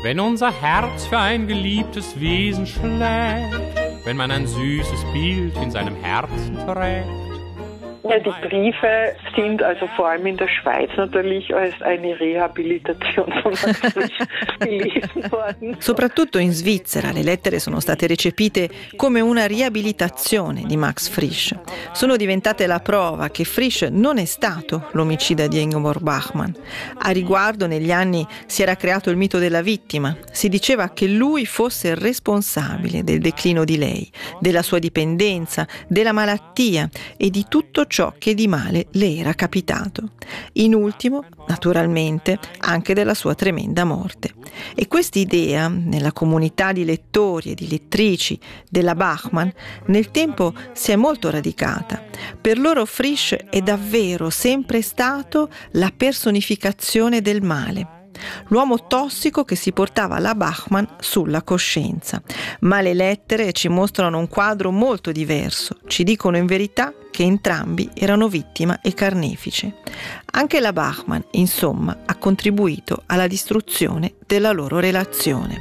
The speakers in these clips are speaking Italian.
Wenn unser Herz für ein geliebtes Wesen schlägt, wenn man ein süßes Bild in seinem Herzen trägt. Ja, die Briefe sind also vor allem in der Schweiz natürlich als eine Rehabilitation von Max Frisch gelesen worden. Soprattutto in Svizzera le lettere sono state recepite come una riabilitazione di Max Frisch. Sono diventate la prova che Frisch non è stato l'omicida di Ingeborg Bachmann. A riguardo negli anni si era creato il mito della vittima. Si diceva che lui fosse il responsabile del declino di lei, della sua dipendenza, della malattia e di tutto ciò che di male le era capitato. In ultimo, naturalmente, anche della sua tremenda morte. E quest'idea, nella comunità di lettori e di lettrici della Bachmann, nel tempo si è molto radicata. Per loro Frisch è davvero sempre stato la personificazione del male. L'uomo tossico che si portava la Bachmann sulla coscienza. Ma le lettere ci mostrano un quadro molto diverso, ci dicono in verità che entrambi erano vittima e carnefice. Anche la Bachmann, insomma, ha contribuito alla distruzione della loro relazione.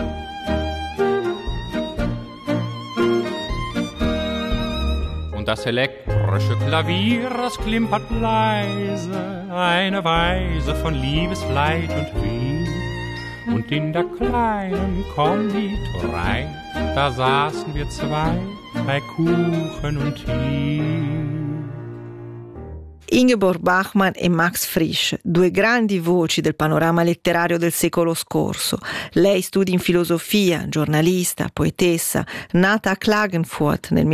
Und das elektrische Klavier, das klimpert leise, eine Weise von Liebesleid und Weh. Und in der kleinen Konditorei, da saßen wir zwei, bei Kuchen und Tee. Ingeborg Bachmann e Max Frisch, due grandi voci del panorama letterario del secolo scorso. Lei studi in filosofia, giornalista, poetessa, nata a Klagenfurt nel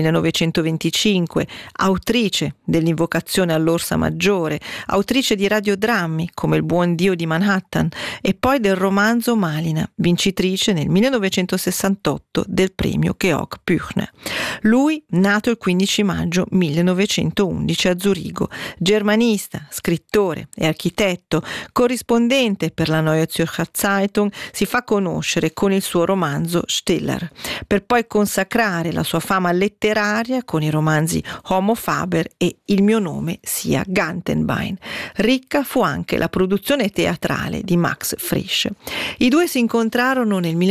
1925, autrice dell'Invocazione all'Orsa Maggiore, autrice di radiodrammi come Il buon Dio di Manhattan e poi del romanzo Malina, vincitrice nel 1968 del premio Georg Büchner. Lui, nato il 15 maggio 1911 a Zurigo, germanista, scrittore e architetto, corrispondente per la Neue Zürcher Zeitung, si fa conoscere con il suo romanzo Stiller, per poi consacrare la sua fama letteraria con i romanzi Homo Faber e Il mio nome sia Gantenbein. Ricca fu anche la produzione teatrale di Max Frisch. I due si incontrarono nel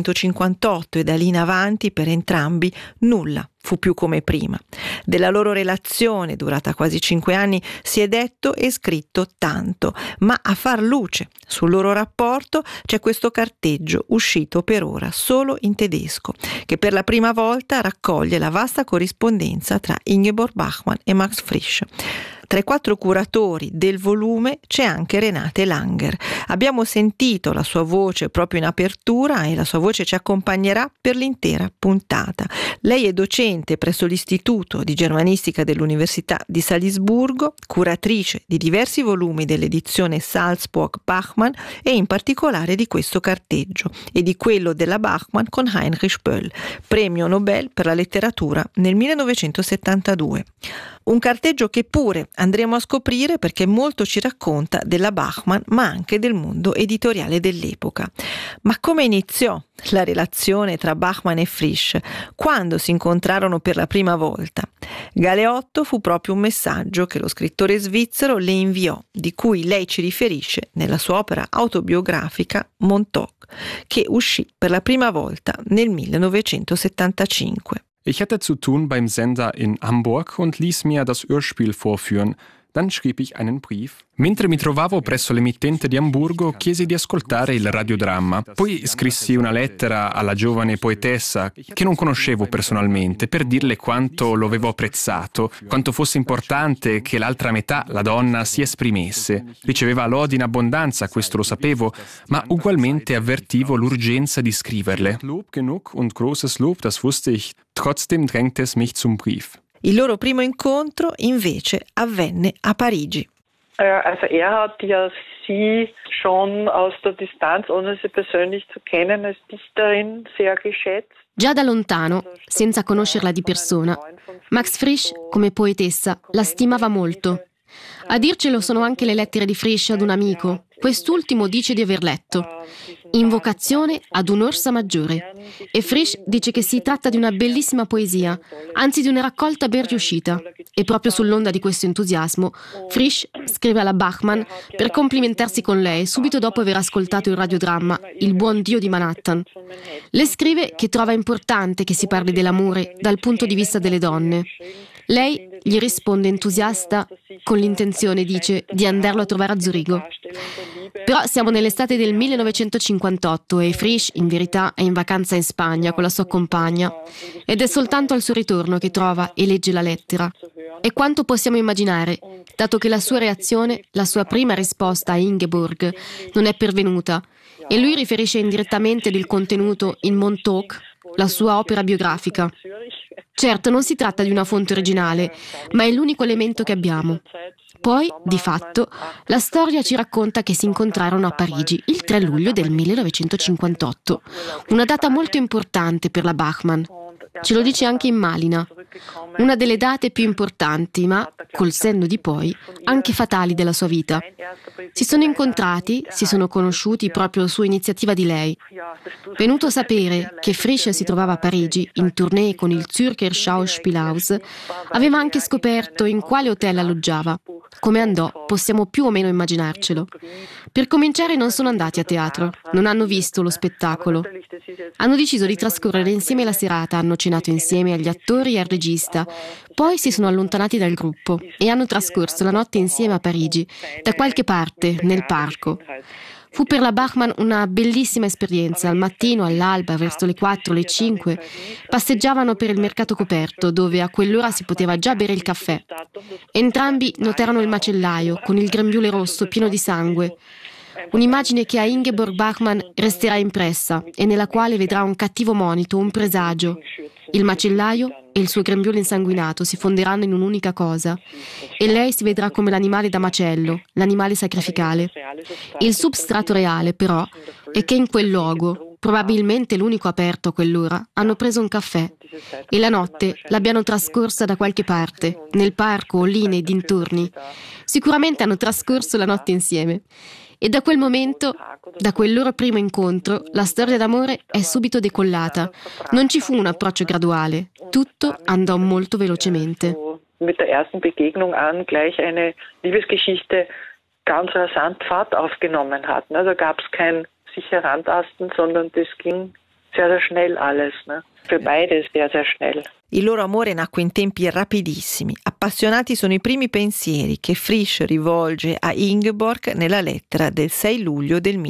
1958 e da lì in avanti per entrambi nulla fu più come prima. Della loro relazione, durata quasi 5 anni, si è detto e scritto tanto, ma a far luce sul loro rapporto c'è questo carteggio uscito per ora solo in tedesco, che per la prima volta raccoglie la vasta corrispondenza tra Ingeborg Bachmann e Max Frisch. Tra i 4 curatori del volume c'è anche Renate Langer. Abbiamo sentito la sua voce proprio in apertura e la sua voce ci accompagnerà per l'intera puntata. Lei è docente presso l'Istituto di Germanistica dell'Università di Salisburgo, curatrice di diversi volumi dell'edizione Salzburg Bachmann e in particolare di questo carteggio e di quello della Bachmann con Heinrich Böll, premio Nobel per la letteratura nel 1972. Un carteggio che pure andremo a scoprire perché molto ci racconta della Bachmann ma anche del mondo editoriale dell'epoca. Ma come iniziò la relazione tra Bachmann e Frisch? Quando si incontrarono per la prima volta? Galeotto fu proprio un messaggio che lo scrittore svizzero le inviò, di cui lei ci riferisce nella sua opera autobiografica Montauk, che uscì per la prima volta nel 1975. Ich hatte zu tun beim Sender in Hamburg und ließ mir das Hörspiel vorführen. Dann schrieb ich einen Brief. Mentre mi trovavo presso l'emittente di Amburgo, chiesi di ascoltare il radiodramma. Poi scrissi una lettera alla giovane poetessa che non conoscevo personalmente per dirle quanto lo avevo apprezzato, quanto fosse importante che l'altra metà, la donna, si esprimesse. Riceveva lodi in abbondanza, questo lo sapevo, ma ugualmente avvertivo l'urgenza di scriverle. Lob genug und großes Lob, das wusste ich. Trotzdem drängte es mich zum Brief. Il loro primo incontro invece avvenne a Parigi. Also hat ja sie schon aus der Distanz, ohne sie persönlich zu kennen, als Dichterin sehr geschätzt. Già da lontano, senza conoscerla di persona, Max Frisch, come poetessa, la stimava molto. A dircelo sono anche le lettere di Frisch ad un amico, quest'ultimo dice di aver letto Invocazione ad un'orsa maggiore e Frisch dice che si tratta di una bellissima poesia, anzi di una raccolta ben riuscita. E proprio sull'onda di questo entusiasmo, Frisch scrive alla Bachmann per complimentarsi con lei subito dopo aver ascoltato il radiodramma Il buon Dio di Manhattan. Le scrive che trova importante che si parli dell'amore dal punto di vista delle donne. Lei gli risponde entusiasta con l'intenzione, dice, di andarlo a trovare a Zurigo. Però siamo nell'estate del 1958 e Frisch in verità è in vacanza in Spagna con la sua compagna ed è soltanto al suo ritorno che trova e legge la lettera. E quanto possiamo immaginare, dato che la sua reazione, la sua prima risposta a Ingeborg non è pervenuta e lui riferisce indirettamente del contenuto in Montauk, la sua opera biografica. Certo, non si tratta di una fonte originale, ma è l'unico elemento che abbiamo. Poi, di fatto, la storia ci racconta che si incontrarono a Parigi il 3 luglio del 1958, una data molto importante per la Bachmann. Ce lo dice anche in Malina, una delle date più importanti, ma, col senno di poi, anche fatali della sua vita. Si sono incontrati, si sono conosciuti proprio su iniziativa di lei. Venuto a sapere che Frisch si trovava a Parigi, in tournée con il Zürcher Schauspielhaus, aveva anche scoperto in quale hotel alloggiava. Come andò, possiamo più o meno immaginarcelo. Per cominciare non sono andati a teatro, non hanno visto lo spettacolo. Hanno deciso di trascorrere insieme la serata, hanno cenato insieme agli attori e al regista, poi si sono allontanati dal gruppo e hanno trascorso la notte insieme a Parigi, da qualche parte, nel parco. Fu per la Bachmann una bellissima esperienza. Al mattino, all'alba, verso le 4, le 5, passeggiavano per il mercato coperto, dove a quell'ora si poteva già bere il caffè. Entrambi notarono il macellaio, con il grembiule rosso pieno di sangue. Un'immagine che a Ingeborg Bachmann resterà impressa e nella quale vedrà un cattivo monito, un presagio. Il macellaio e il suo grembiule insanguinato si fonderanno in un'unica cosa e lei si vedrà come l'animale da macello, l'animale sacrificale. Il substrato reale, però, è che in quel luogo, probabilmente l'unico aperto a quell'ora, hanno preso un caffè e la notte l'abbiano trascorsa da qualche parte, nel parco o lì nei dintorni. Sicuramente hanno trascorso la notte insieme. E da quel momento, da quel loro primo incontro, la storia d'amore è subito decollata. Non ci fu un approccio graduale, tutto andò molto velocemente. Mit der ersten Begegnung an gleich eine Liebesgeschichte ganz rasant Fahrt aufgenommen hat. Da gab es kein sich herantasten, sondern das ging sehr, sehr schnell alles. Für beide sehr, sehr schnell. Il loro amore nacque in tempi rapidissimi. Appassionati sono i primi pensieri che Frisch rivolge a Ingeborg nella lettera del 6 luglio del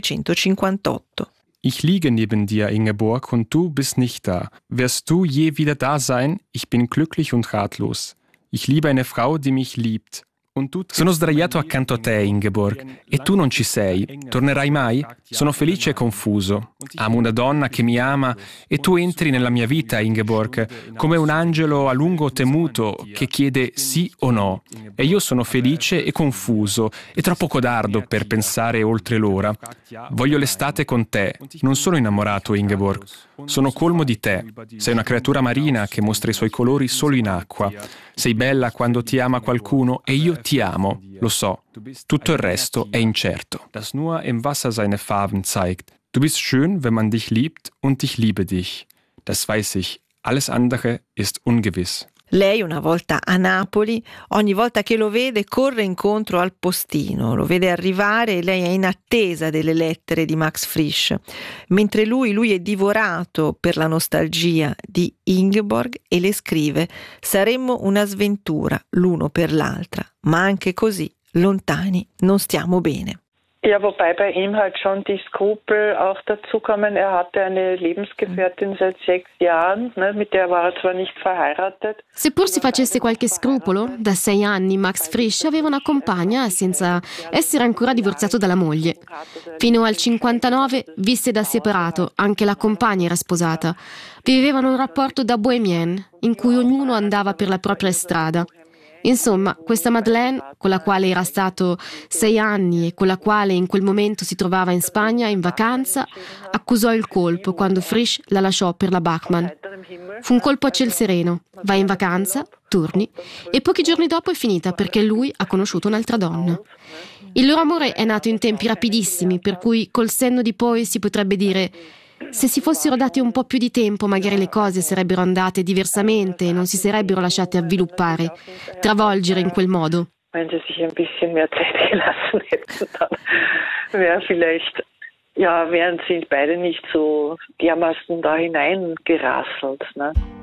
1958. Ich liege neben dir, Ingeborg, und du bist nicht da. Wirst du je wieder da sein? Ich bin glücklich und ratlos. Ich liebe eine Frau, die mich liebt. Sono sdraiato accanto a te, Ingeborg, e tu non ci sei. Tornerai mai? Sono felice e confuso. Amo una donna che mi ama e tu entri nella mia vita, Ingeborg, come un angelo a lungo temuto che chiede sì o no. E io sono felice e confuso e troppo codardo per pensare oltre l'ora. Voglio l'estate con te. Non sono innamorato, Ingeborg. Sono colmo di te. Sei una creatura marina che mostra i suoi colori solo in acqua. Sei bella quando ti ama qualcuno e io ti amo, lo so. Tutto il resto è incerto. Das nur im Wasser seine Farben zeigt. Du bist schön, wenn man dich liebt und ich liebe dich. Das weiß ich. Alles andere ist ungewiss. Lei, una volta a Napoli, ogni volta che lo vede corre incontro al postino, lo vede arrivare e lei è in attesa delle lettere di Max Frisch, mentre lui è divorato per la nostalgia di Ingeborg e le scrive: saremmo una sventura l'uno per l'altra, ma anche così lontani non stiamo bene. Ja, wobei bei ihm halt schon die Skrupel auch dazukommen. Er hatte eine Lebensgefährtin seit 6 Jahren, mit der war er zwar nicht verheiratet. Seppur si facesse qualche scrupolo, da 6 anni Max Frisch aveva una compagna senza essere ancora divorziato dalla moglie. Fino al 59 visse da separato, anche la compagna era sposata. Vivevano un rapporto da bohemien, in cui ognuno andava per la propria strada. Insomma, questa Madeleine, con la quale era stato 6 anni e con la quale in quel momento si trovava in Spagna in vacanza, accusò il colpo quando Frisch la lasciò per la Bachmann. Fu un colpo a ciel sereno. Vai in vacanza, torni, e pochi giorni dopo è finita perché lui ha conosciuto un'altra donna. Il loro amore è nato in tempi rapidissimi, per cui col senno di poi si potrebbe dire: se si fossero dati un po' più di tempo, magari le cose sarebbero andate diversamente e non si sarebbero lasciate avviluppare, travolgere in quel modo. Wenn sie sich ein bisschen mehr Zeit gelassen hätten, dann wären sie beide nicht so dermaßen da hineingerasselt. Ne?